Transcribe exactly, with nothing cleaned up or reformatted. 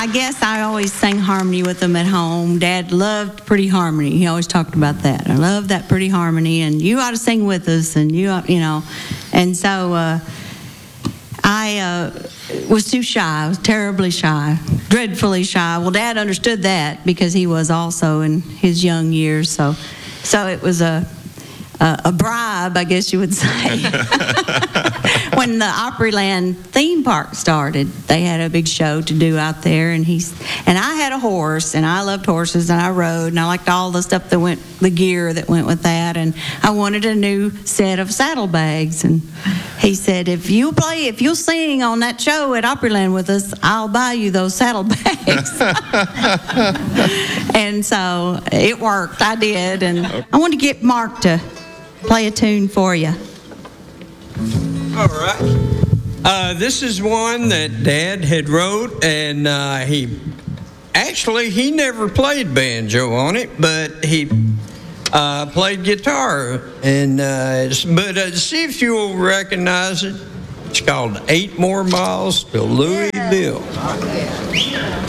I guess I always sang harmony with them at home. Dad loved pretty harmony. He always talked about that. I love that pretty harmony, and you ought to sing with us, and you ought, you know. And so uh, I uh, was too shy. I was terribly shy, dreadfully shy. Well, Dad understood that because he was also in his young years. So, so it was a a, a bribe, I guess you would say. When the Opryland theme park started, they had a big show to do out there, and he's and I had a horse, and I loved horses, and I rode, and I liked all the stuff that went, the gear that went with that, and I wanted a new set of saddlebags, and he said, if you play, if you'll sing on that show at Opryland with us, I'll buy you those saddlebags. And so it worked. I did, and I want to get Mark to play a tune for you. All right. Uh, this is one that Dad had wrote, and uh, he actually he never played banjo on it, but he uh, played guitar. And uh, but uh, see if you'll recognize it. It's called Eight More Miles to Louisville.